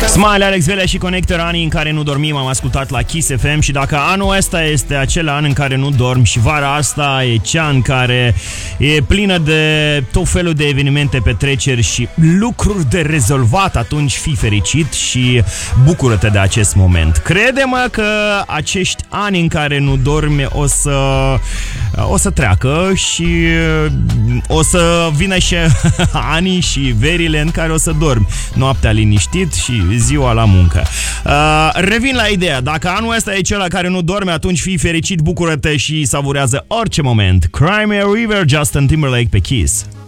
Smile, Alex Velea și Connector, anii în care nu dormim, am ascultat la Kiss FM. Și dacă anul ăsta este acel an în care nu dormi și vara asta e cea în care e plină de tot felul de evenimente, petreceri și lucruri de rezolvat, atunci fii fericit și bucură-te de acest moment. Crede-mă că acești ani în care nu dormi o să treacă și o să vină și anii și verile în care o să dormi noaptea liniștit și ziua la muncă. Revin la ideea. Dacă anul ăsta e cel care nu dorme, atunci fii fericit, bucură-te și savurează orice moment. Cry Me a River, Justin Timberlake pe Kiss.